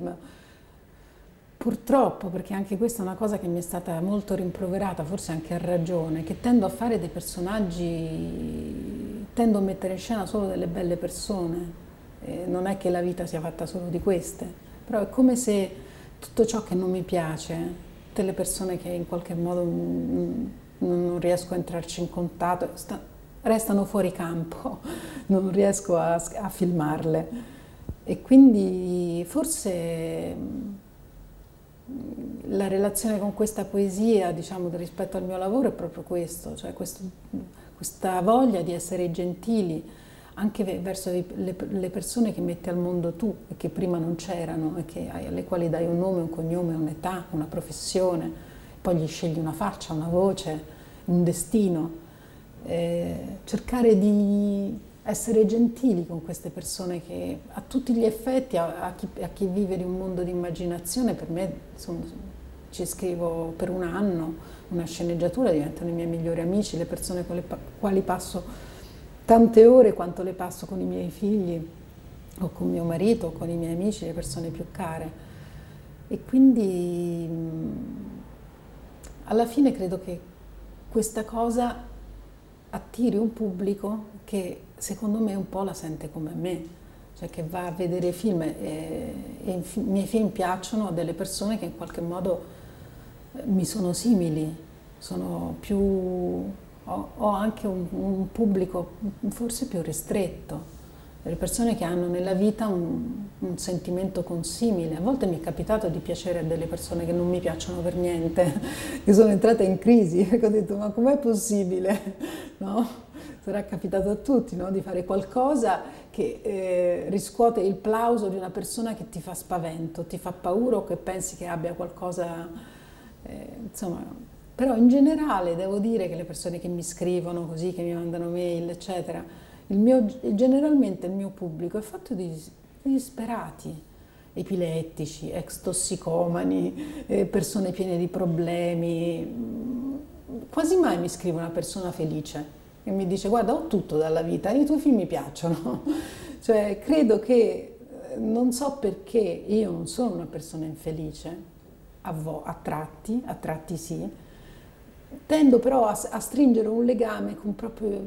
film, purtroppo, perché anche questa è una cosa che mi è stata molto rimproverata, forse anche a ragione, che tendo a fare dei personaggi, tendo a mettere in scena solo delle belle persone. Non è che la vita sia fatta solo di queste, però è come se tutto ciò che non mi piace, tutte le persone che in qualche modo non riesco a entrarci in contatto, restano fuori campo, non riesco a filmarle. E quindi forse la relazione con questa poesia, diciamo, rispetto al mio lavoro è proprio questo, cioè questa voglia di essere gentili anche verso le persone che metti al mondo tu e che prima non c'erano e alle quali dai un nome, un cognome, un'età, una professione, poi gli scegli una faccia, una voce, un destino. Cercare di essere gentili con queste persone che a tutti gli effetti, a chi vive di un mondo di immaginazione, per me insomma, ci scrivo per un anno una sceneggiatura, diventano i miei migliori amici, le persone con le quali passo tante ore quanto le passo con i miei figli o con mio marito o con i miei amici, le persone più care. E quindi alla fine credo che questa cosa attiri un pubblico che secondo me un po' la sente come me, cioè che va a vedere film e i miei film piacciono a delle persone che in qualche modo mi sono simili, sono più, ho anche un pubblico forse più ristretto, delle persone che hanno nella vita un sentimento consimile. A volte mi è capitato di piacere a delle persone che non mi piacciono per niente, che sono entrata in crisi, perché ho detto ma com'è possibile? No? Sarà capitato a tutti, no? Di fare qualcosa che riscuote il plauso di una persona che ti fa spavento, ti fa paura o che pensi che abbia qualcosa, insomma. Però in generale devo dire che le persone che mi scrivono così, che mi mandano mail, eccetera, generalmente il mio pubblico è fatto di disperati, epilettici, ex tossicomani, persone piene di problemi. Quasi mai mi scrive una persona felice e mi dice guarda ho tutto dalla vita, i tuoi film mi piacciono. Cioè credo che, non so perché, io non sono una persona infelice, a tratti sì, tendo però a stringere un legame con proprio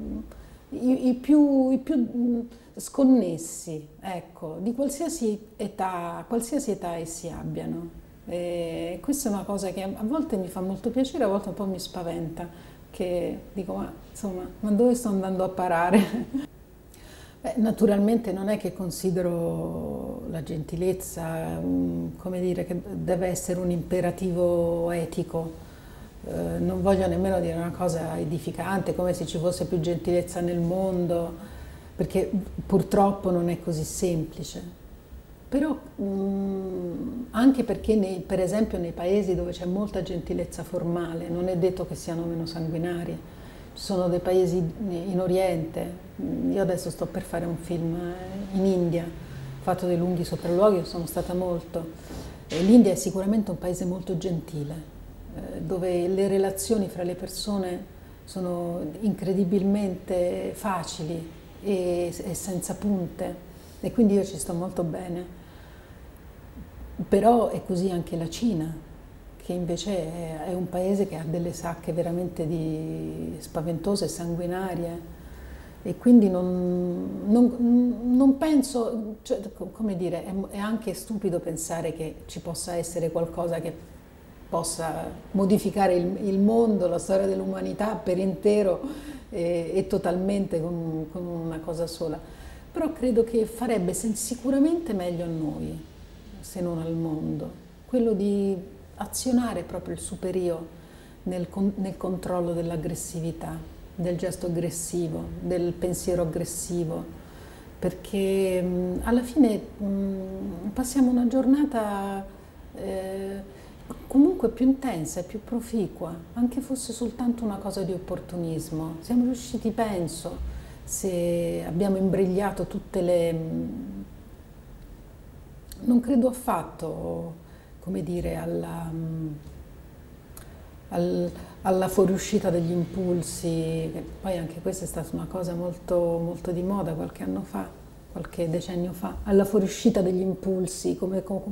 i più sconnessi, ecco, di qualsiasi età essi abbiano. E questa è una cosa che a volte mi fa molto piacere, a volte un po' mi spaventa, che dico, ma insomma, ma dove sto andando a parare? Beh, naturalmente non è che considero la gentilezza, come dire, che deve essere un imperativo etico. Non voglio nemmeno dire una cosa edificante, come se ci fosse più gentilezza nel mondo, perché purtroppo non è così semplice. Però anche perché per esempio nei paesi dove c'è molta gentilezza formale non è detto che siano meno sanguinari. Ci sono dei paesi in Oriente, io adesso sto per fare un film in India, ho fatto dei lunghi sopralluoghi, sono stata molto. L'India è sicuramente un paese molto gentile, dove le relazioni fra le persone sono incredibilmente facili e senza punte, e quindi io ci sto molto bene. Però è così anche la Cina, che invece è un paese che ha delle sacche veramente spaventose e sanguinarie, e quindi non penso, cioè, come dire, è anche stupido pensare che ci possa essere qualcosa che possa modificare il mondo, la storia dell'umanità per intero e totalmente con una cosa sola. Però credo che farebbe sicuramente meglio a noi, se non al mondo, quello di azionare proprio il superio nel controllo dell'aggressività, del gesto aggressivo, del pensiero aggressivo, perché alla fine passiamo una giornata comunque più intensa e più proficua, anche fosse soltanto una cosa di opportunismo. Siamo riusciti, penso, se abbiamo imbrigliato tutte le... Non credo affatto, come dire, alla fuoriuscita degli impulsi, che poi anche questa è stata una cosa molto, molto di moda qualche anno fa, qualche decennio fa, alla fuoriuscita degli impulsi, come